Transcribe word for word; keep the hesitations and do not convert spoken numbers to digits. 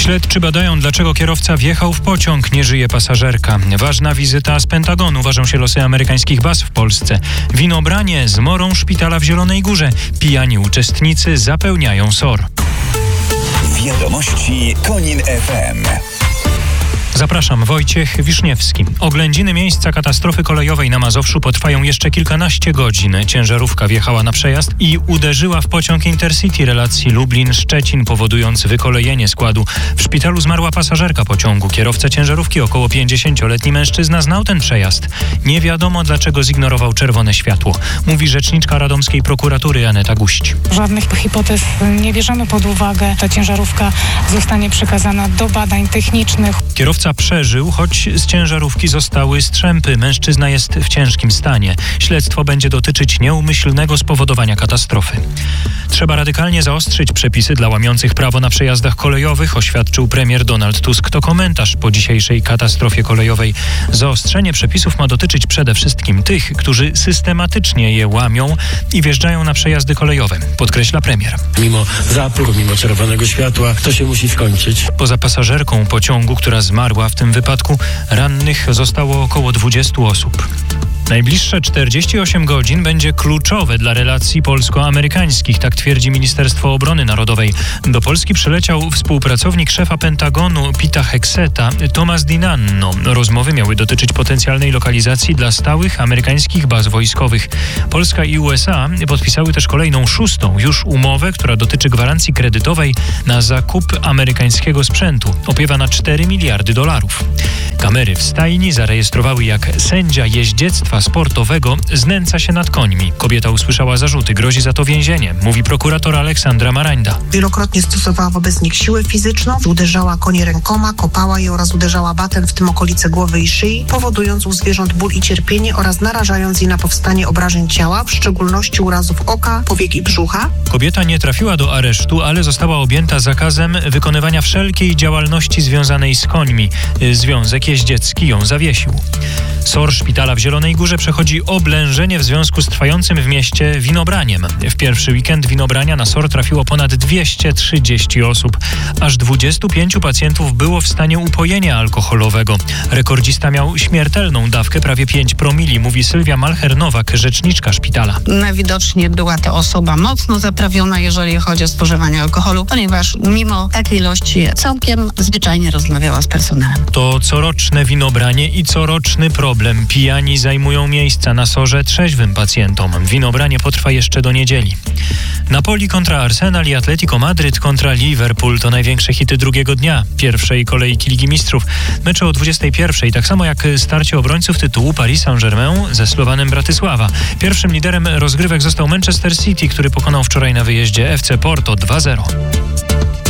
Śledczy badają, dlaczego kierowca wjechał w pociąg, nie żyje pasażerka. Ważna wizyta z Pentagonu, ważą się losy amerykańskich baz w Polsce. Winobranie zmorą szpitala w Zielonej Górze. Pijani uczestnicy zapełniają S O R. Wiadomości Konin F M. Zapraszam, Wojciech Wiszniewski. Oględziny miejsca katastrofy kolejowej na Mazowszu potrwają jeszcze kilkanaście godzin. Ciężarówka wjechała na przejazd i uderzyła w pociąg Intercity relacji Lublin-Szczecin, powodując wykolejenie składu. W szpitalu zmarła pasażerka pociągu. Kierowca ciężarówki, około pięćdziesięcioletni mężczyzna, znał ten przejazd. Nie wiadomo, dlaczego zignorował czerwone światło, mówi rzeczniczka radomskiej prokuratury Aneta Guść. Żadnych hipotez nie bierzemy pod uwagę. Ta ciężarówka zostanie przekazana do badań technicznych. Kierowca przeżył, choć z ciężarówki zostały strzępy. Mężczyzna jest w ciężkim stanie. Śledztwo będzie dotyczyć nieumyślnego spowodowania katastrofy. Trzeba radykalnie zaostrzyć przepisy dla łamiących prawo na przejazdach kolejowych, oświadczył premier Donald Tusk. To komentarz po dzisiejszej katastrofie kolejowej. Zaostrzenie przepisów ma dotyczyć przede wszystkim tych, którzy systematycznie je łamią i wjeżdżają na przejazdy kolejowe, podkreśla premier. Mimo zapór, mimo czerwonego światła, to się musi skończyć. Poza pasażerką pociągu, która zmarła w tym wypadku, rannych zostało około dwudziestu osób. Najbliższe czterdzieści osiem godzin będzie kluczowe dla relacji polsko-amerykańskich, tak twierdzi Ministerstwo Obrony Narodowej. Do Polski przyleciał współpracownik szefa Pentagonu Pita Hegseta, Thomas DiNanno. Rozmowy miały dotyczyć potencjalnej lokalizacji dla stałych amerykańskich baz wojskowych. Polska i U S A podpisały też kolejną, szóstą już umowę, która dotyczy gwarancji kredytowej na zakup amerykańskiego sprzętu. Opiewa na cztery miliardy dolarów. Kamery w stajni zarejestrowały, jak sędzia jeździectwa sportowego znęca się nad końmi. Kobieta usłyszała zarzuty, grozi za to więzienie, mówi prokurator Aleksandra Marańda. Wielokrotnie stosowała wobec nich siłę fizyczną, uderzała konie rękoma, kopała je oraz uderzała batem, w tym okolice głowy i szyi, powodując u zwierząt ból i cierpienie oraz narażając je na powstanie obrażeń ciała, w szczególności urazów oka, powiek i brzucha. Kobieta nie trafiła do aresztu, ale została objęta zakazem wykonywania wszelkiej działalności związanej z końmi. Związek Jeździecki ją zawiesił. S O R szpitala w Zielonej Górze przechodzi oblężenie w związku z trwającym w mieście winobraniem. W pierwszy weekend winobrania na S O R trafiło ponad dwieście trzydzieści osób. Aż dwudziestu pięciu pacjentów było w stanie upojenia alkoholowego. Rekordzista miał śmiertelną dawkę prawie pięć promili, mówi Sylwia Malcher-Nowak, rzeczniczka szpitala. Najwidoczniej była to osoba mocno zaprawiona, jeżeli chodzi o spożywanie alkoholu, ponieważ mimo takiej ilości całkiem zwyczajnie rozmawiała z personelem. To coroczne winobranie i coroczny problem. Pijani zajmują miejsca na S O R-ze trzeźwym pacjentom. Winobranie potrwa jeszcze do niedzieli. Napoli kontra Arsenal i Atletico Madryt kontra Liverpool to największe hity drugiego dnia pierwszej kolejki Ligi Mistrzów. Mecze o dwudziestej pierwszej, tak samo jak starcie obrońców tytułu Paris Saint-Germain ze Slowanem Bratysława. Pierwszym liderem rozgrywek został Manchester City, który pokonał wczoraj na wyjeździe F C Porto dwa zero.